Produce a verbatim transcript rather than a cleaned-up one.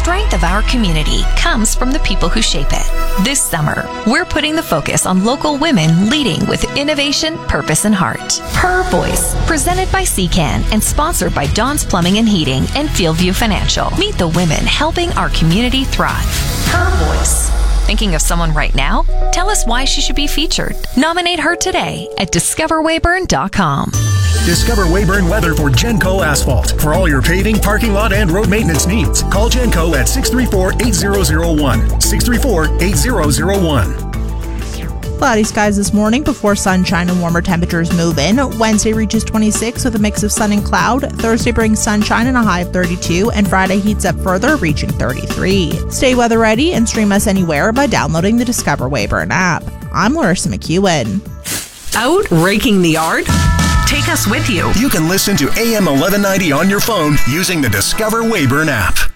strength of our community comes from the people who shape it. This summer, we're putting the focus on local women leading with innovation, purpose, and heart. Her Voice, presented by C C A N and sponsored by Dawn's Plumbing and Heating and Fieldview Financial. Meet the women helping our community thrive. Her Voice. Thinking of someone right now? Tell us why she should be featured. Nominate her today at discover wayburn dot com. Discover Wayburn Weather for Genco Asphalt. For all your paving, parking lot, and road maintenance needs, call Genco at six three four, eight zero zero one. six three four, eight zero zero one. Cloudy skies this morning before sunshine and warmer temperatures move in. Wednesday reaches twenty-six with a mix of sun and cloud. Thursday brings sunshine and a high of thirty-two, and Friday heats up further, reaching thirty-three. Stay weather ready and stream us anywhere by downloading the Discover Wayburn app. I'm Larissa McEwen. Out raking the yard? Take us with you. You can listen to A M eleven ninety on your phone using the Discover Wayburn app.